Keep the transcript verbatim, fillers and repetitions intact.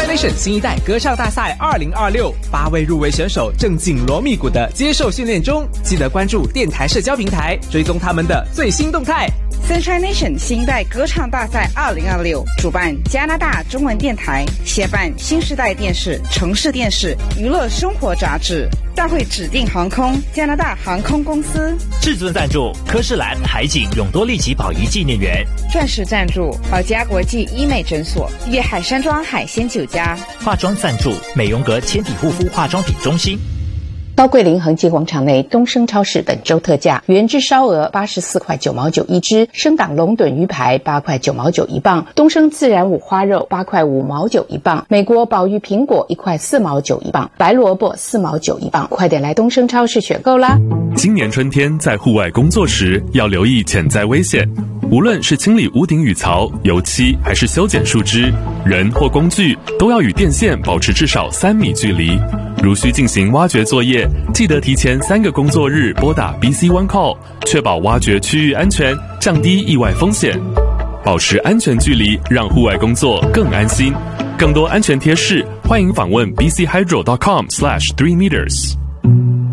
Nation 新一代歌唱大赛二零二六，八位入围选手正紧锣密鼓的接受训练中，记得关注电台社交平台，追踪他们的最新动态。 Sunshine Nation 新一代歌唱大赛二零二六主办加拿大中文电台，协办新时代电视、城市电视、娱乐生活杂志。大会指定航空加拿大航空公司， 至尊赞助科士兰海景永多利奇宝仪纪念园， 钻石赞助宝嘉国际医美诊所、粤海山庄海鲜酒家， 化妆赞助美容阁纤体护肤化妆品中心。 高桂林恒基广场内东升超市本周特价：原汁烧鹅八十四块九毛九一只，生档龙趸鱼排八块九毛九一磅，东升自然五花肉八块五毛九一磅，美国宝玉苹果一块四毛九一磅，白萝卜四毛九一磅，快点来东升超市选购啦！ 今年春天在户外工作时要留意潜在危险，无论是清理屋顶雨槽、油漆，还是修剪树枝，人或工具都要与电线保持至少三米距离。如需进行挖掘作业，记得提前三个工作日拨打 B C One Call， 确保挖掘区域安全，降低意外风险。保持安全距离，让户外工作更安心。更多安全贴士，欢迎访问 b c hydro dot com slash three meters。